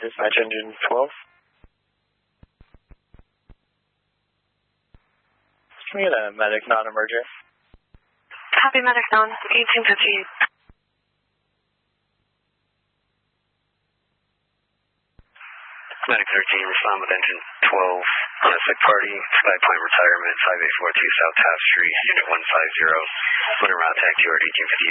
Dispatch engine 12. Can we get a medic non-emergent? Copy medic non, 1858. Medic 13, respond with engine 12 on a sick party, Sky Point retirement, 5842 South Taft Street, unit 150. Winter route taxi, 1858.